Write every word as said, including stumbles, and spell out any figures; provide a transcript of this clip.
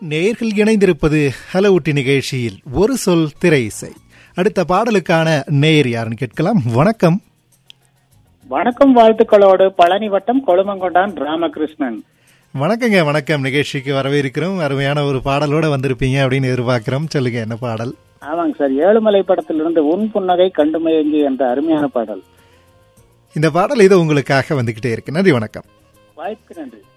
நேயர்கள் இணைந்திருப்பது ஹலோ ஊட்டி நிகழ்ச்சியில் ஒரு சொல் திரை இசை. அடுத்த பாடலுக்கான நேயர் யாருன்னு கேட்கலாம். வணக்கம். வணக்கம், வாழ்த்துக்களோடு பழனி வட்டம் கொழுமங்கொண்டான் ராமகிருஷ்ணன். வணக்கங்க. வணக்கம். நிகழ்ச்சிக்கு வரவேற்கிறோம். அருமையான ஒரு பாடலோட வந்திருப்பீங்க அப்படின்னு எதிர்பார்க்கிறோம். சொல்லுங்க, என்ன பாடல்? ஆமாங்க சார், ஏழுமலை படத்திலிருந்து உன் புன்னகை கண்டுமயங்கி என்ற அருமையான பாடல். இந்த பாடல் இது உங்களுக்காக வந்துகிட்டே இருக்கு. நன்றி, வணக்கம். வாய்ப்புக்கு நன்றி.